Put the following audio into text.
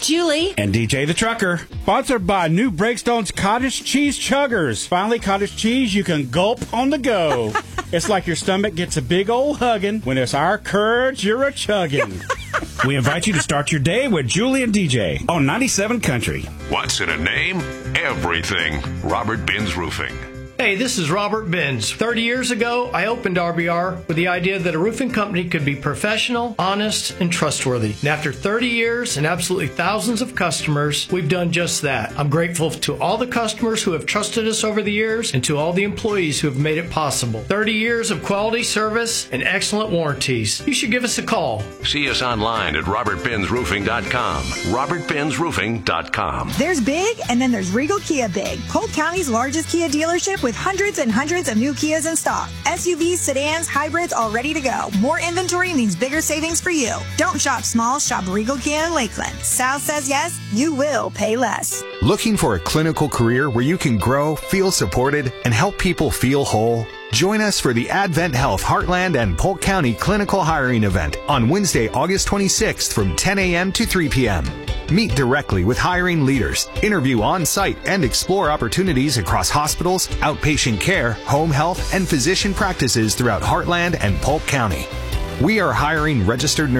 Julie. And DJ the Trucker. Sponsored by New Breakstone's Cottage Cheese Chuggers. Finally, cottage cheese you can gulp on the go. It's like your stomach gets a big old hugging when it's our courage you're a chugging. We invite you to start your day with Julie and DJ on 97 Country. What's in a name? Everything. Robert Benz Roofing. Hey, this is Robert Benz. 30 years ago, I opened RBR with the idea that a roofing company could be professional, honest, and trustworthy. And after 30 years and absolutely thousands of customers, we've done just that. I'm grateful to all the customers who have trusted us over the years and to all the employees who have made it possible. 30 years of quality service and excellent warranties. You should give us a call. See us online at robertbenzroofing.com. robertbenzroofing.com. There's big, and then there's Regal Kia Big, Polk County's largest Kia dealership with hundreds and hundreds of new Kias in stock. SUVs, sedans, hybrids, all ready to go. More inventory means bigger savings for you. Don't shop small, shop Regal Kia in Lakeland. Sal says yes, you will pay less. Looking for a clinical career where you can grow, feel supported, and help people feel whole? Join us for the Advent Health Heartland and Polk County Clinical Hiring Event on Wednesday, August 26th from 10 a.m. to 3 p.m. Meet directly with hiring leaders, interview on-site, and explore opportunities across hospitals, outpatient care, home health, and physician practices throughout Heartland and Polk County. We are hiring registered nurses